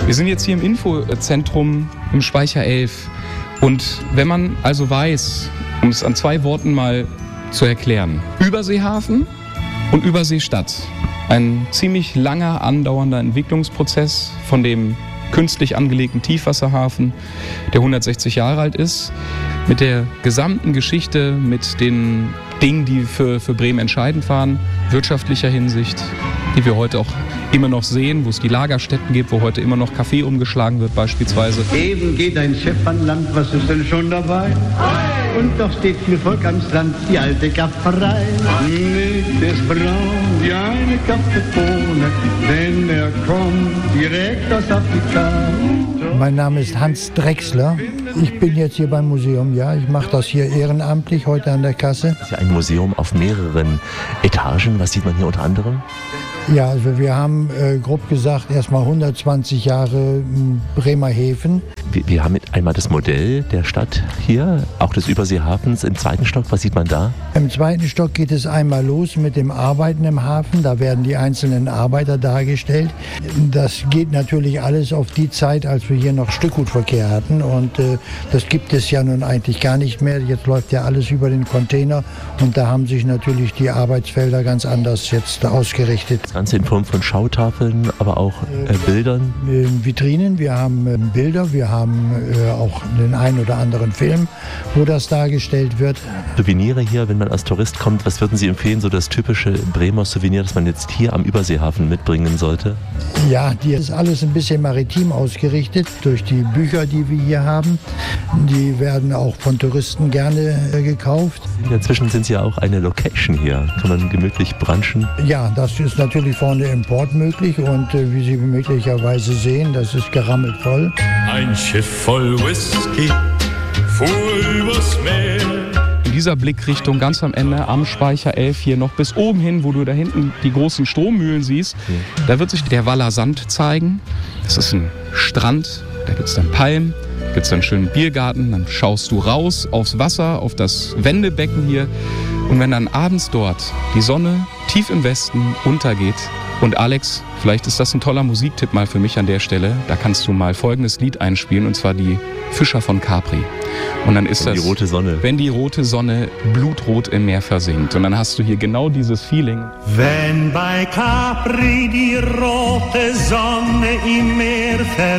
Wir sind jetzt hier im Infozentrum im Speicher 11 und wenn man also weiß, um es an 2 Worten mal zu erklären, Überseehafen und Überseestadt, ein ziemlich langer andauernder Entwicklungsprozess von dem künstlich angelegten Tiefwasserhafen, der 160 Jahre alt ist, mit der gesamten Geschichte, mit den Dingen, die für Bremen entscheidend waren, wirtschaftlicher Hinsicht, die wir heute auch immer noch sehen, wo es die Lagerstätten gibt, wo heute immer noch Kaffee umgeschlagen wird beispielsweise. Eben geht ein Schiff an Land, was ist denn schon dabei? Und doch steht viel Volk am Strand, die alte Kapperei. Nicht ist braun wie eine Kaffeebohne, denn er kommt direkt aus Afrika. Mein Name ist Hans Drechsler. Ich bin jetzt hier beim Museum, ja. Ich mache das hier ehrenamtlich, heute an der Kasse. Das ist ja ein Museum auf mehreren Etagen. Was sieht man hier unter anderem? Ja, also wir haben grob gesagt erstmal 120 Jahre Bremer Häfen. Wir haben einmal das Modell der Stadt hier, auch des Überseehafens im 2. Stock. Was sieht man da? Im 2. Stock geht es einmal los mit dem Arbeiten im Hafen. Da werden die einzelnen Arbeiter dargestellt. Das geht natürlich alles auf die Zeit, als wir hier noch Stückgutverkehr hatten. Und das gibt es ja nun eigentlich gar nicht mehr. Jetzt läuft ja alles über den Container. Und da haben sich natürlich die Arbeitsfelder ganz anders jetzt ausgerichtet. Das Ganze in Form von Schautafeln, aber auch Bildern? Vitrinen, wir haben Bilder, wir haben auch den einen oder anderen Film, wo das dargestellt wird. Souvenire hier, wenn man als Tourist kommt, was würden Sie empfehlen, so das typische Bremer Souvenir, das man jetzt hier am Überseehafen mitbringen sollte? Ja, hier ist alles ein bisschen maritim ausgerichtet durch die Bücher, die wir hier haben. Die werden auch von Touristen gerne gekauft. Inzwischen sind Sie ja auch eine Location hier. Kann man gemütlich brunchen? Ja, das ist natürlich vorne Import möglich und wie Sie möglicherweise sehen, das ist gerammelt voll. Ein Schiff voll Whisky fuhr übers Meer. In dieser Blickrichtung ganz am Ende am Speicher 11 hier noch bis oben hin, wo du da hinten die großen Strommühlen siehst, da wird sich der Waller Sand zeigen. Das ist ein Strand, da gibt es dann Palmen, da gibt es einen schönen Biergarten, dann schaust du raus aufs Wasser, auf das Wendebecken hier und wenn dann abends dort die Sonne tief im Westen untergeht und Alex, vielleicht ist das ein toller Musiktipp mal für mich an der Stelle, da kannst du mal folgendes Lied einspielen und zwar die Fischer von Capri. Und dann ist die rote Sonne. Wenn die rote Sonne blutrot im Meer versinkt. Und dann hast du hier genau dieses Feeling. Wenn bei Capri die rote Sonne im Meer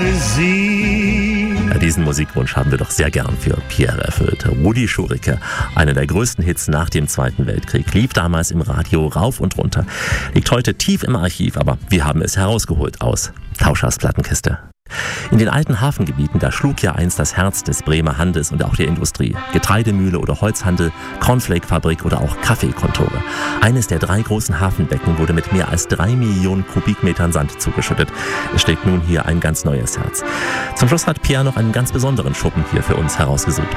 versinkt. Ja, diesen Musikwunsch haben wir doch sehr gern für Pierre erfüllt. Rudi Schurike, einer der größten Hits nach dem Zweiten Weltkrieg, lief damals im Radio rauf und runter. Liegt heute tief im Archiv, aber wir haben es herausgeholt aus Tauschers Plattenkiste. In den alten Hafengebieten, da schlug ja einst das Herz des Bremer Handels und auch der Industrie. Getreidemühle oder Holzhandel, Cornflake-Fabrik oder auch Kaffeekontore. Eines der 3 großen Hafenbecken wurde mit mehr als 3 Millionen Kubikmetern Sand zugeschüttet. Es schlägt nun hier ein ganz neues Herz. Zum Schluss hat Pierre noch einen ganz besonderen Schuppen hier für uns herausgesucht.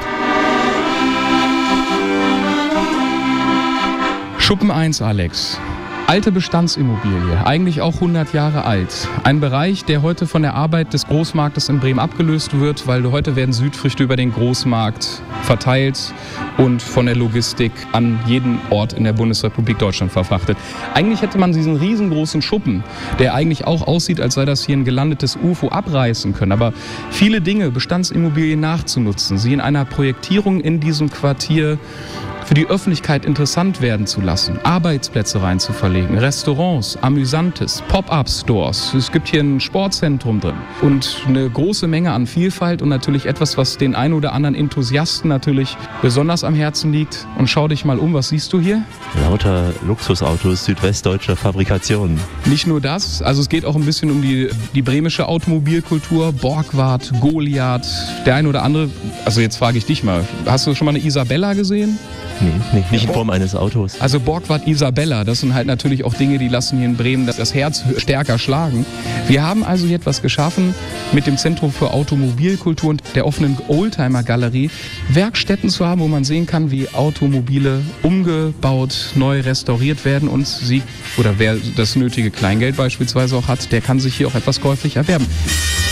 Schuppen 1, Alex. Alte Bestandsimmobilie, eigentlich auch 100 Jahre alt. Ein Bereich, der heute von der Arbeit des Großmarktes in Bremen abgelöst wird, weil heute werden Südfrüchte über den Großmarkt verteilt und von der Logistik an jeden Ort in der Bundesrepublik Deutschland verfrachtet. Eigentlich hätte man diesen riesengroßen Schuppen, der eigentlich auch aussieht, als sei das hier ein gelandetes UFO, abreißen können. Aber viele Dinge, Bestandsimmobilien nachzunutzen, sie in einer Projektierung in diesem Quartier für die Öffentlichkeit interessant werden zu lassen, Arbeitsplätze reinzuverlegen, Restaurants, Amüsantes, Pop-up-Stores. Es gibt hier ein Sportzentrum drin und eine große Menge an Vielfalt und natürlich etwas, was den ein oder anderen Enthusiasten natürlich besonders am Herzen liegt. Und schau dich mal um, was siehst du hier? Lauter Luxusautos südwestdeutscher Fabrikation. Nicht nur das, also es geht auch ein bisschen um die bremische Automobilkultur, Borgward, Goliath, der ein oder andere, also jetzt frage ich dich mal, hast du schon mal eine Isabella gesehen? Nee, nicht in Form eines Autos. Also Borgward Isabella, das sind halt natürlich auch Dinge, die lassen hier in Bremen das Herz stärker schlagen. Wir haben also hier etwas geschaffen mit dem Zentrum für Automobilkultur und der offenen Oldtimer-Galerie, Werkstätten zu haben, wo man sehen kann, wie Automobile umgebaut, neu restauriert werden und sie, oder wer das nötige Kleingeld beispielsweise auch hat, der kann sich hier auch etwas käuflich erwerben.